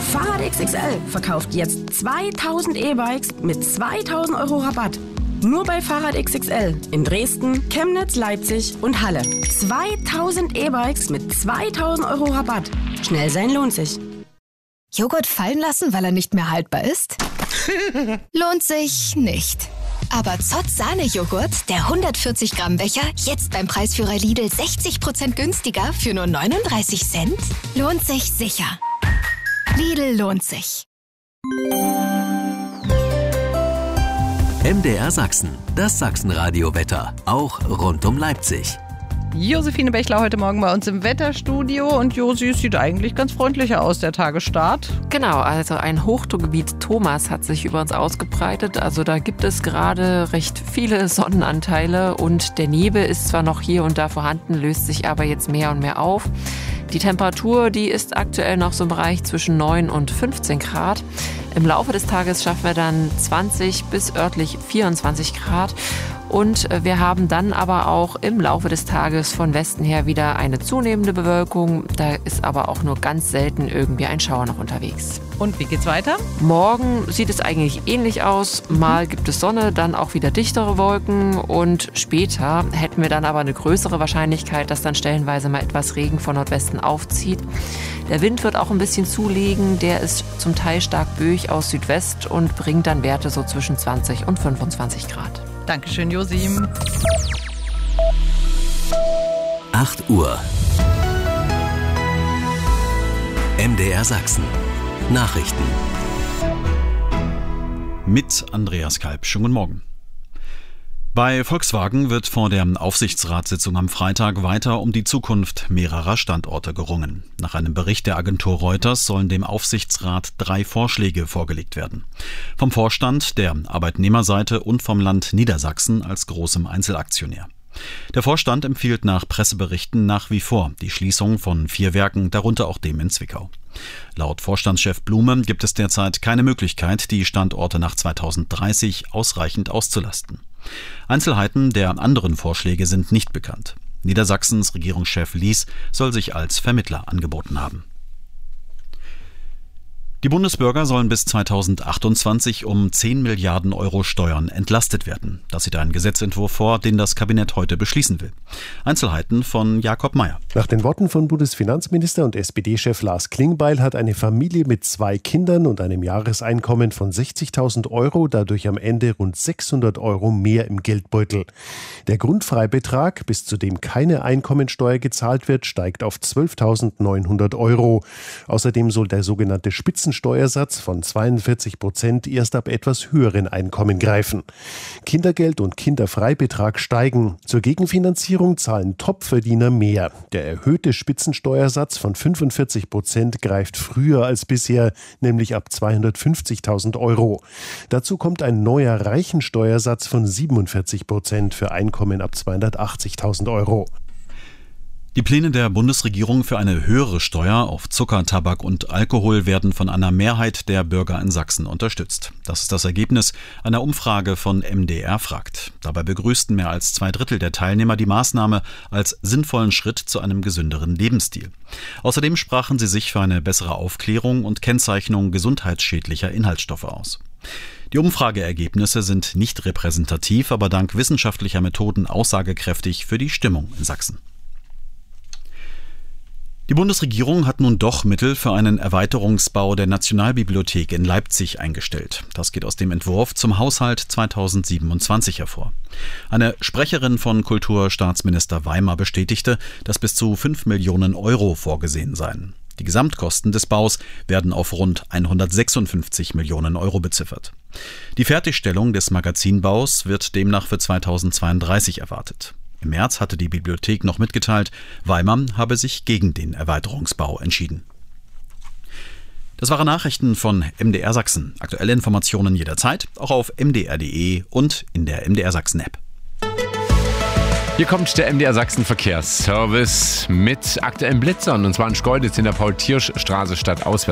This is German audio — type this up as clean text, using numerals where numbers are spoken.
Fahrrad XXL verkauft jetzt 2000 E-Bikes mit 2000 Euro Rabatt. Nur bei Fahrrad XXL in Dresden, Chemnitz, Leipzig und Halle. 2000 E-Bikes mit 2000 Euro Rabatt. Schnell sein lohnt sich. Joghurt fallen lassen, weil er nicht mehr haltbar ist? Lohnt sich nicht. Aber Zott Sahne-Joghurt, der 140 Gramm Becher, jetzt beim Preisführer Lidl 60% günstiger für nur 39 Cent? Lohnt sich sicher. Lidl lohnt sich. MDR Sachsen, das Sachsenradio-Wetter, auch rund um Leipzig. Josephine Bechler heute Morgen bei uns im Wetterstudio und Josi sieht eigentlich ganz freundlicher aus, der Tagesstart. Genau, also ein Hochdruckgebiet Thomas hat sich über uns ausgebreitet. Also da gibt es gerade recht viele Sonnenanteile und der Nebel ist zwar noch hier und da vorhanden, löst sich aber jetzt mehr und mehr auf. Die Temperatur, die ist aktuell noch so im Bereich zwischen 9 und 15 Grad. Im Laufe des Tages schaffen wir dann 20 bis örtlich 24 Grad. Und wir haben dann aber auch im Laufe des Tages von Westen her wieder eine zunehmende Bewölkung. Da ist aber auch nur ganz selten irgendwie ein Schauer noch unterwegs. Und wie geht's weiter? Morgen sieht es eigentlich ähnlich aus. Mal gibt es Sonne, dann auch wieder dichtere Wolken. Und später hätten wir dann aber eine größere Wahrscheinlichkeit, dass dann stellenweise mal etwas Regen von Nordwesten aufzieht. Der Wind wird auch ein bisschen zulegen. Der ist zum Teil stark böig aus Südwest und bringt dann Werte so zwischen 20 und 25 Grad. Dankeschön, Josim. 8 Uhr. MDR Sachsen. Nachrichten. Mit Andreas Kalb. Schönen guten Morgen. Bei Volkswagen wird vor der Aufsichtsratssitzung am Freitag weiter um die Zukunft mehrerer Standorte gerungen. Nach einem Bericht der Agentur Reuters sollen dem Aufsichtsrat 3 Vorschläge vorgelegt werden. Vom Vorstand, der Arbeitnehmerseite und vom Land Niedersachsen als großem Einzelaktionär. Der Vorstand empfiehlt nach Presseberichten nach wie vor die Schließung von 4 Werken, darunter auch dem in Zwickau. Laut Vorstandschef Blume gibt es derzeit keine Möglichkeit, die Standorte nach 2030 ausreichend auszulasten. Einzelheiten der anderen Vorschläge sind nicht bekannt. Niedersachsens Regierungschef Lies soll sich als Vermittler angeboten haben. Die Bundesbürger sollen bis 2028 um 10 Milliarden Euro Steuern entlastet werden. Das sieht ein Gesetzentwurf vor, den das Kabinett heute beschließen will. Einzelheiten von Jakob Mayer. Nach den Worten von Bundesfinanzminister und SPD-Chef Lars Klingbeil hat eine Familie mit 2 Kindern und einem Jahreseinkommen von 60.000 Euro dadurch am Ende rund 600 Euro mehr im Geldbeutel. Der Grundfreibetrag, bis zu dem keine Einkommensteuer gezahlt wird, steigt auf 12.900 Euro. Außerdem soll der sogenannte Spitzensteuersatz von 42% erst ab etwas höheren Einkommen greifen. Kindergeld und Kinderfreibetrag steigen. Zur Gegenfinanzierung zahlen Topverdiener mehr. Der erhöhte Spitzensteuersatz von 45% greift früher als bisher, nämlich ab 250.000 Euro. Dazu kommt ein neuer Reichensteuersatz von 47% für Einkommen ab 280.000 Euro. Die Pläne der Bundesregierung für eine höhere Steuer auf Zucker, Tabak und Alkohol werden von einer Mehrheit der Bürger in Sachsen unterstützt. Das ist das Ergebnis einer Umfrage von MDR fragt. Dabei begrüßten mehr als 2/3 der Teilnehmer die Maßnahme als sinnvollen Schritt zu einem gesünderen Lebensstil. Außerdem sprachen sie sich für eine bessere Aufklärung und Kennzeichnung gesundheitsschädlicher Inhaltsstoffe aus. Die Umfrageergebnisse sind nicht repräsentativ, aber dank wissenschaftlicher Methoden aussagekräftig für die Stimmung in Sachsen. Die Bundesregierung hat nun doch Mittel für einen Erweiterungsbau der Nationalbibliothek in Leipzig eingestellt. Das geht aus dem Entwurf zum Haushalt 2027 hervor. Eine Sprecherin von Kulturstaatsminister Weimer bestätigte, dass bis zu 5 Millionen Euro vorgesehen seien. Die Gesamtkosten des Baus werden auf rund 156 Millionen Euro beziffert. Die Fertigstellung des Magazinbaus wird demnach für 2032 erwartet. Im März hatte die Bibliothek noch mitgeteilt, Weimer habe sich gegen den Erweiterungsbau entschieden. Das waren Nachrichten von MDR Sachsen. Aktuelle Informationen jederzeit, auch auf mdr.de und in der MDR Sachsen App. Hier kommt der MDR Sachsen Verkehrsservice mit aktuellen Blitzern, und zwar in Schkeuditz in der Paul-Tiersch-Straße stadtauswärts.